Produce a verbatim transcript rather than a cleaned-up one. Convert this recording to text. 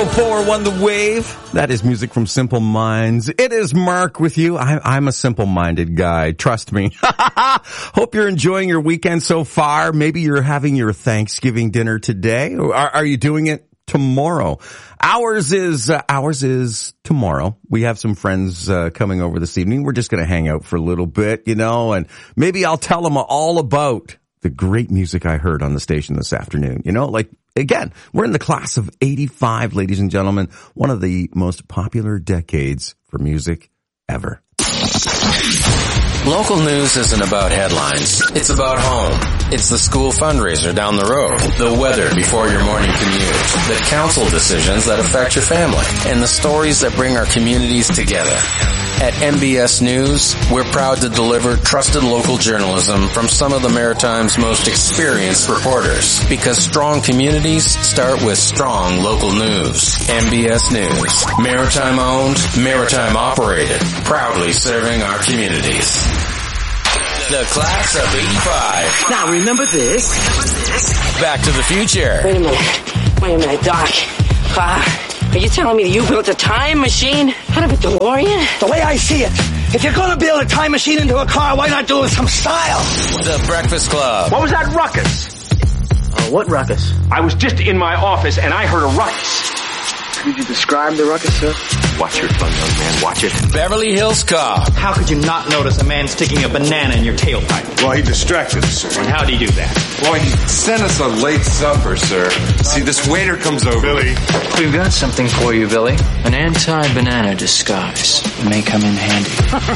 four one The Wave. That is music from Simple Minds. It is Mark with you. I, I'm a simple-minded guy. Trust me. Hope you're enjoying your weekend so far. Maybe you're having your Thanksgiving dinner today. Are, are you doing it tomorrow? Ours is, uh, ours is tomorrow. We have some friends, uh, coming over this evening. We're just going to hang out for a little bit, you know, and maybe I'll tell them all about the great music I heard on the station this afternoon. You know, like, again, we're in the class of eighty-five, ladies and gentlemen, one of the most popular decades for music ever. Local news isn't about headlines. It's about home. It's the school fundraiser down the road, the weather before your morning commute, the council decisions that affect your family, and the stories that bring our communities together. At M B S News, we're proud to deliver trusted local journalism from some of the Maritime's most experienced reporters, because strong communities start with strong local news. M B S News, Maritime owned, Maritime operated, proudly serving our communities. The class of eighty-five. Now remember this. Back to the future. Wait a minute. Wait a minute, Doc. Ah. Are you telling me that you built a time machine out of a DeLorean? The way I see it, if you're going to build a time machine into a car, why not do it with some style? The Breakfast Club. What was that ruckus? Oh, what ruckus? I was just in my office and I heard a ruckus. Could you describe the ruckus, sir? Watch your tongue, young man. Watch it. Beverly Hills Cop. How could you not notice a man sticking a banana in your tailpipe? Well, he distracted us, sir. And how'd he do that? Well, he sent us a late supper, sir. See, this waiter comes over. Billy. We've got something for you, Billy. An anti-banana disguise. It may come in handy.